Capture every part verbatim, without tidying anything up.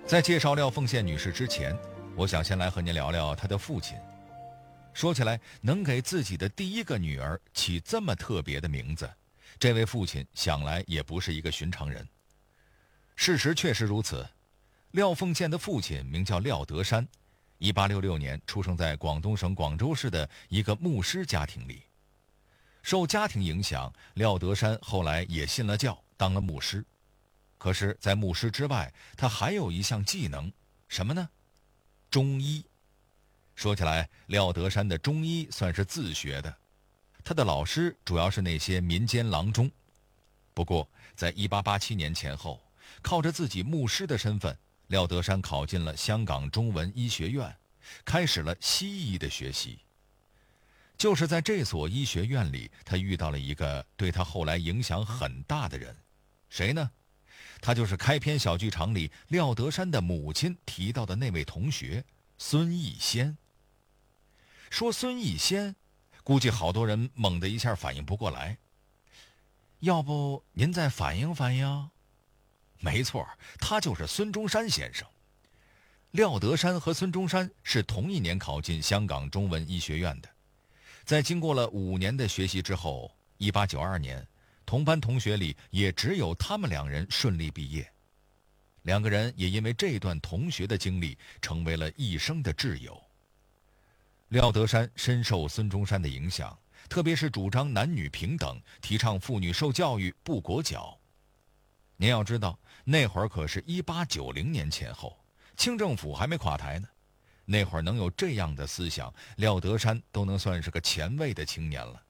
在介绍廖凤宪女士之前，我想先来和您聊聊她的父亲。说起来，能给自己的第一个女儿起这么特别的名字，这位父亲想来也不是一个寻常人。事实确实如此，廖凤宪的父亲名叫廖德山，一八六六年出生在广东省广州市的一个牧师家庭里。受家庭影响，廖德山后来也信了教，当了牧师。可是在牧师之外，他还有一项技能，什么呢？中医。说起来，廖德山的中医算是自学的，他的老师主要是那些民间郎中。不过在一八八七年前后，靠着自己牧师的身份，廖德山考进了香港中文医学院，开始了西医的学习。就是在这所医学院里，他遇到了一个对他后来影响很大的人。谁呢？他就是开篇小剧场里廖德山的母亲提到的那位同学孙逸仙。说孙逸仙，估计好多人猛地一下反应不过来。要不您再反应反应？没错，他就是孙中山先生。廖德山和孙中山是同一年考进香港中文医学院的。在经过了五年的学习之后，一八九二年，同班同学里也只有他们两人顺利毕业。两个人也因为这段同学的经历成为了一生的挚友。廖德山深受孙中山的影响，特别是主张男女平等，提倡妇女受教育不裹脚。您要知道，那会儿可是一八九零年前后，清政府还没垮台呢。那会儿能有这样的思想，廖德山都能算是个前卫的青年了。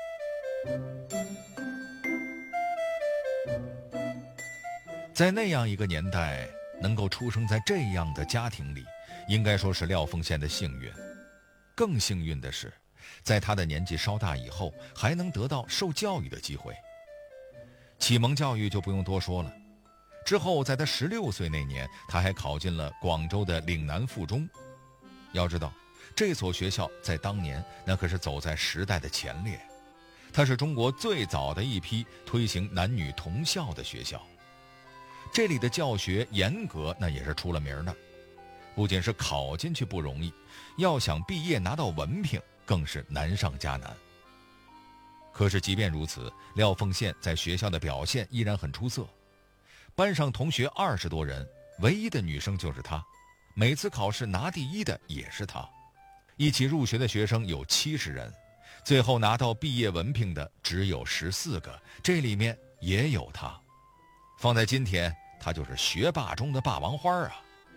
在那样一个年代，能够出生在这样的家庭里，应该说是廖凤宪的幸运。更幸运的是，在他的年纪稍大以后，还能得到受教育的机会。启蒙教育就不用多说了，之后在他十六岁那年，他还考进了广州的岭南附中。要知道，这所学校在当年那可是走在时代的前列，它是中国最早的一批推行男女同校的学校。这里的教学严格，那也是出了名的。不仅是考进去不容易，要想毕业拿到文凭更是难上加难。可是即便如此，廖凤宪在学校的表现依然很出色。班上同学二十多人，唯一的女生就是她，每次考试拿第一的也是她。一起入学的学生有七十人，最后拿到毕业文凭的只有十四个，这里面也有她。放在今天，她就是学霸中的霸王花啊。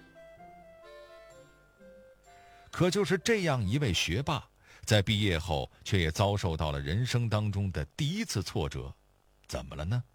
可就是这样一位学霸，在毕业后却也遭受到了人生当中的第一次挫折。怎么了呢？